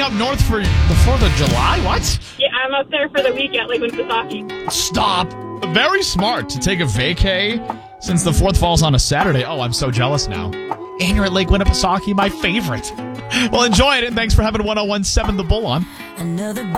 up north for the 4th of July? What? Yeah, I'm up there for the week at Lake Winnipesaukee. Stop. Very smart to take a vacay since the 4th falls on a Saturday. Oh, I'm so jealous now. And you're at Lake Winnipesaukee, my favorite. Well, enjoy it, and thanks for having 101.7 The Bull on.